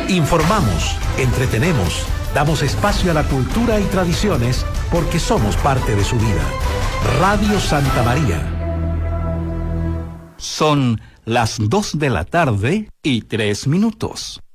Informamos, entretenemos, damos espacio a la cultura y tradiciones porque somos parte de su vida. Radio Santa María. Son las 2 de la tarde y 3 minutos.